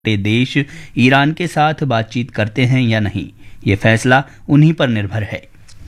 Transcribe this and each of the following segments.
देश ईरान के साथ बातचीत करते हैं या नहीं, ये फैसला उन्हीं पर निर्भर है।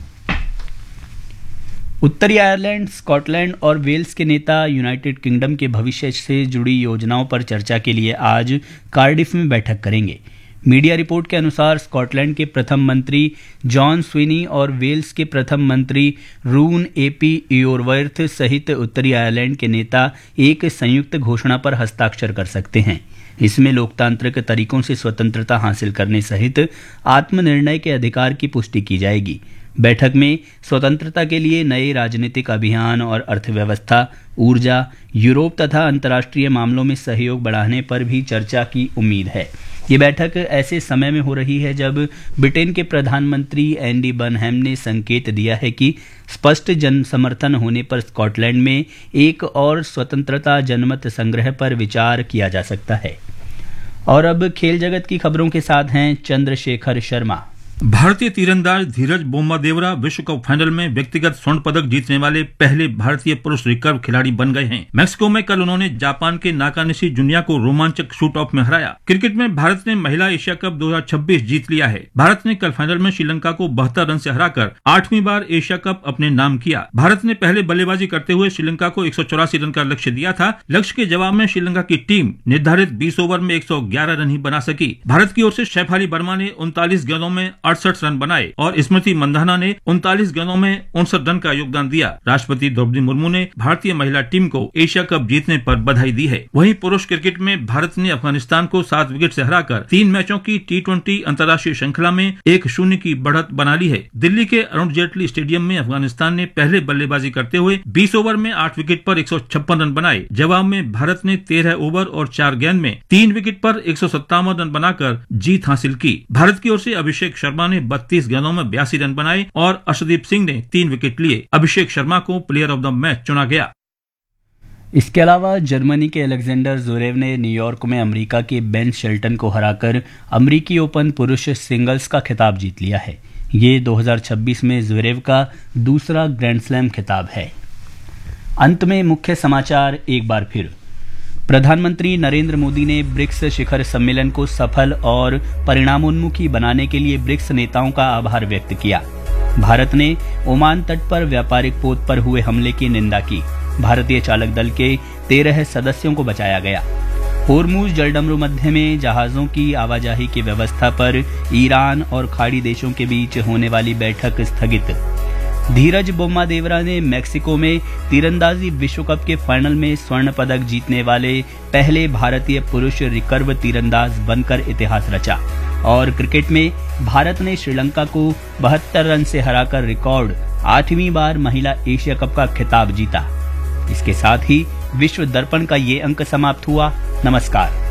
उत्तरी आयरलैंड, स्कॉटलैंड और वेल्स के नेता यूनाइटेड किंगडम के भविष्य से जुड़ी योजनाओं पर चर्चा के लिए आज कार्डिफ में बैठक करेंगे। मीडिया रिपोर्ट के अनुसार स्कॉटलैंड के प्रथम मंत्री जॉन स्विनी और वेल्स के प्रथम मंत्री रून एपी इयोरवर्थ सहित उत्तरी आयरलैंड के नेता एक संयुक्त घोषणा पर हस्ताक्षर कर सकते हैं। इसमें लोकतांत्रिक तरीकों से स्वतंत्रता हासिल करने सहित आत्मनिर्णय के अधिकार की पुष्टि की जाएगी। बैठक में स्वतंत्रता के लिए नए राजनीतिक अभियान और अर्थव्यवस्था, ऊर्जा, यूरोप तथा अंतर्राष्ट्रीय मामलों में सहयोग बढ़ाने पर भी चर्चा की उम्मीद है। ये बैठक ऐसे समय में हो रही है जब ब्रिटेन के प्रधानमंत्री एंडी बर्नहैम ने संकेत दिया है कि स्पष्ट जन समर्थन होने पर स्कॉटलैंड में एक और स्वतंत्रता जनमत संग्रह पर विचार किया जा सकता है। और अब खेल जगत की खबरों के साथ हैं चंद्रशेखर शर्मा। भारतीय तीरंदाज धीरज बोम्मादेवरा विश्व कप फाइनल में व्यक्तिगत स्वर्ण पदक जीतने वाले पहले भारतीय पुरुष रिकर्व खिलाड़ी बन गए हैं। मैक्सिको में कल उन्होंने जापान के नाकानिशी जुनिया को रोमांचक शूट ऑफ में हराया। क्रिकेट में भारत ने महिला एशिया कप 2026 जीत लिया है। भारत ने कल फाइनल में श्रीलंका को 72 रन से हराकर 8वीं बार एशिया कप अपने नाम किया। भारत ने पहले बल्लेबाजी करते हुए श्रीलंका को 184 रन का लक्ष्य दिया था। लक्ष्य के जवाब में श्रीलंका की टीम निर्धारित 20 ओवर में 111 रन ही बना सकी। भारत की ओर से शेफाली वर्मा ने 39 गेंदों में 68 रन बनाए और स्मृति मंधाना ने 39 गेंदों में 59 रन का योगदान दिया। राष्ट्रपति द्रौपदी मुर्मू ने भारतीय महिला टीम को एशिया कप जीतने पर बधाई दी है। वहीं पुरुष क्रिकेट में भारत ने अफगानिस्तान को 7 विकेट से हराकर 3 मैचों की T20 अंतर्राष्ट्रीय श्रृंखला में 1-0 की बढ़त बना ली है। दिल्ली के अरुण जेटली स्टेडियम में अफगानिस्तान ने पहले बल्लेबाजी करते हुए 20 ओवर में 8 विकेट पर 156 रन बनाए। जवाब में भारत ने 13 ओवर और 4 गेंद में 3 विकेट पर 157 रन बनाकर जीत हासिल की। भारत की ओर से अभिषेक शर्मा ने 32 गेंदों में 82 रन बनाए और अर्शदीप सिंह ने 3 विकेट लिए। अभिषेक शर्मा को प्लेयर ऑफ द मैच चुना गया। इसके अलावा जर्मनी के अलेक्जेंडर ज़्वेरेव ने न्यूयॉर्क में अमेरिका के बेन शेल्टन को हराकर अमेरिकी ओपन पुरुष सिंगल्स का खिताब जीत लिया है। ये 2026 में ज़्वेरेव का दूसरा ग्रैंड स्लैम खिताब है। अंत में मुख्य समाचार एक बार फिर। प्रधानमंत्री नरेंद्र मोदी ने ब्रिक्स शिखर सम्मेलन को सफल और परिणामोन्मुखी बनाने के लिए ब्रिक्स नेताओं का आभार व्यक्त किया। भारत ने ओमान तट पर व्यापारिक पोत पर हुए हमले की निंदा की। भारतीय चालक दल के 13 सदस्यों को बचाया गया। होर्मुज जलडमरू मध्य में जहाजों की आवाजाही की व्यवस्था पर ईरान और खाड़ी देशों के बीच होने वाली बैठक स्थगित। धीरज बोम्मादेवरा ने मैक्सिको में तीरंदाजी विश्व कप के फाइनल में स्वर्ण पदक जीतने वाले पहले भारतीय पुरुष रिकर्व तीरंदाज बनकर इतिहास रचा। और क्रिकेट में भारत ने श्रीलंका को 72 रन से हराकर रिकॉर्ड 8वीं बार महिला एशिया कप का खिताब जीता। इसके साथ ही विश्व दर्पण का ये अंक समाप्त हुआ। नमस्कार।